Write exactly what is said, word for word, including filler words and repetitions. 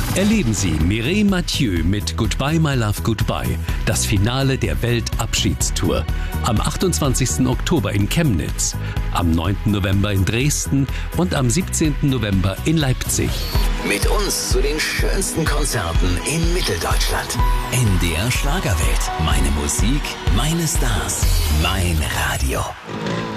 Erleben Sie Mireille Mathieu mit Goodbye My Love Goodbye, das Finale der Weltabschiedstour. Am achtundzwanzigsten Oktober in Chemnitz, am neunten November in Dresden und am siebzehnten November in Leipzig. Mit uns zu den schönsten Konzerten in Mitteldeutschland. N D R Schlagerwelt. Meine Musik, meine Stars, mein Radio.